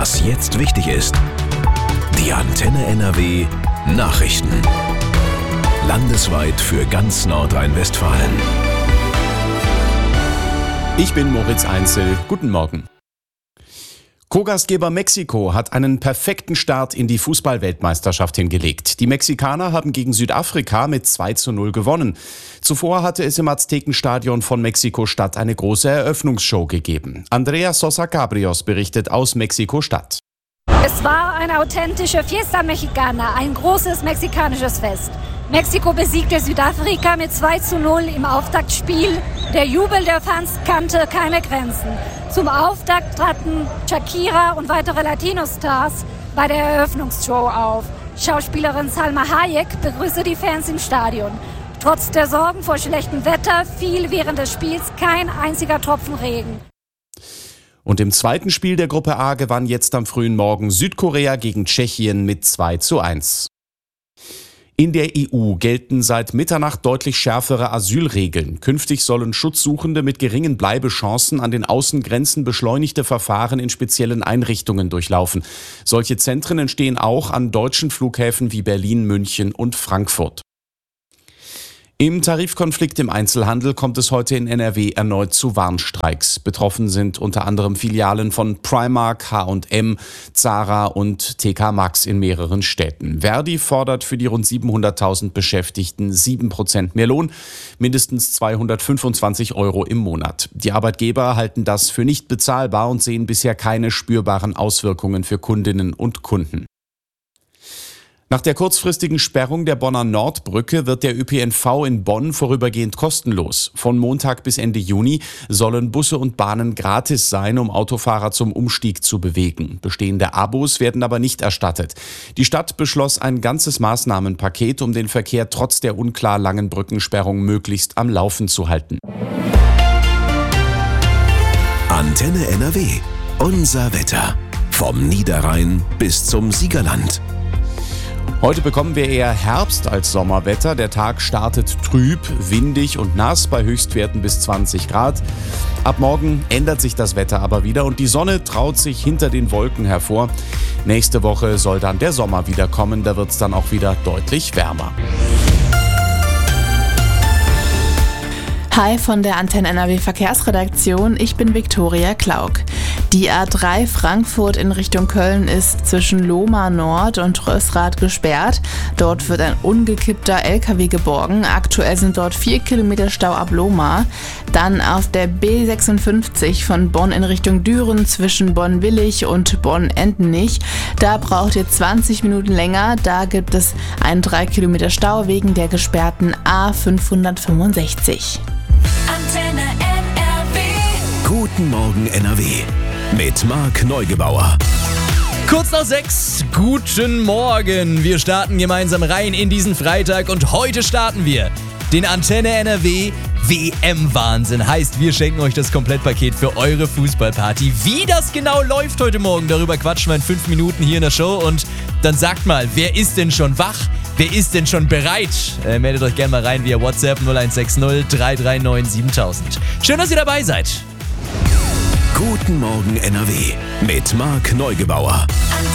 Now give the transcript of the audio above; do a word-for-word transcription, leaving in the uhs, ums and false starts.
Was jetzt wichtig ist. Die Antenne N R W Nachrichten. Landesweit für ganz Nordrhein-Westfalen. Ich bin Moritz Einzel. Guten Morgen. Co-Gastgeber Mexiko hat einen perfekten Start in die Fußball-Weltmeisterschaft hingelegt. Die Mexikaner haben gegen Südafrika mit zwei zu null gewonnen. Zuvor hatte es im Aztekenstadion von Mexiko-Stadt eine große Eröffnungsshow gegeben. Andrea Sosa Cabrios berichtet aus Mexiko-Stadt. Es war eine authentische Fiesta Mexicana, ein großes mexikanisches Fest. Mexiko besiegte Südafrika mit zwei zu null im Auftaktspiel. Der Jubel der Fans kannte keine Grenzen. Zum Auftakt traten Shakira und weitere Latino-Stars bei der Eröffnungsshow auf. Schauspielerin Salma Hayek begrüßte die Fans im Stadion. Trotz der Sorgen vor schlechtem Wetter fiel während des Spiels kein einziger Tropfen Regen. Und im zweiten Spiel der Gruppe A gewann jetzt am frühen Morgen Südkorea gegen Tschechien mit zwei zu eins. In der E U gelten seit Mitternacht deutlich schärfere Asylregeln. Künftig sollen Schutzsuchende mit geringen Bleibechancen an den Außengrenzen beschleunigte Verfahren in speziellen Einrichtungen durchlaufen. Solche Zentren entstehen auch an deutschen Flughäfen wie Berlin, München und Frankfurt. Im Tarifkonflikt im Einzelhandel kommt es heute in N R W erneut zu Warnstreiks. Betroffen sind unter anderem Filialen von Primark, H und M, Zara und T K Maxx in mehreren Städten. Verdi fordert für die rund siebenhunderttausend Beschäftigten sieben Prozent mehr Lohn, mindestens zweihundertfünfundzwanzig Euro im Monat. Die Arbeitgeber halten das für nicht bezahlbar und sehen bisher keine spürbaren Auswirkungen für Kundinnen und Kunden. Nach der kurzfristigen Sperrung der Bonner Nordbrücke wird der Ö P N V in Bonn vorübergehend kostenlos. Von Montag bis Ende Juni sollen Busse und Bahnen gratis sein, um Autofahrer zum Umstieg zu bewegen. Bestehende Abos werden aber nicht erstattet. Die Stadt beschloss ein ganzes Maßnahmenpaket, um den Verkehr trotz der unklar langen Brückensperrung möglichst am Laufen zu halten. Antenne N R W. Unser Wetter. Vom Niederrhein bis zum Siegerland. Heute bekommen wir eher Herbst als Sommerwetter. Der Tag startet trüb, windig und nass bei Höchstwerten bis zwanzig Grad. Ab morgen ändert sich das Wetter aber wieder und die Sonne traut sich hinter den Wolken hervor. Nächste Woche soll dann der Sommer wieder kommen, da wird es dann auch wieder deutlich wärmer. Hi von der Antenne N R W Verkehrsredaktion, ich bin Viktoria Klauk. Die A drei Frankfurt in Richtung Köln ist zwischen Lohmar Nord und Rösrath gesperrt. Dort wird ein umgekippter L K W geborgen. Aktuell sind dort vier Kilometer Stau ab Lohmar. Dann auf der B sechsundfünfzig von Bonn in Richtung Düren zwischen Bonn-Willig und Bonn-Endenich. Da braucht ihr zwanzig Minuten länger. Da gibt es einen drei Kilometer Stau wegen der gesperrten A fünfhundertfünfundsechzig. Antenne N R W. Guten Morgen N R W mit Marc Neugebauer. Kurz nach sechs, guten Morgen. Wir starten gemeinsam rein in diesen Freitag und heute starten wir den Antenne N R W W M-Wahnsinn. Heißt, wir schenken euch das Komplettpaket für eure Fußballparty. Wie das genau läuft heute Morgen, darüber quatschen wir in fünf Minuten hier in der Show. Und dann sagt mal, wer ist denn schon wach? Wer ist denn schon bereit? Äh, meldet euch gerne mal rein via WhatsApp null eins sechs null drei drei neun siebentausend. Schön, dass ihr dabei seid. Guten Morgen N R W mit Marc Neugebauer.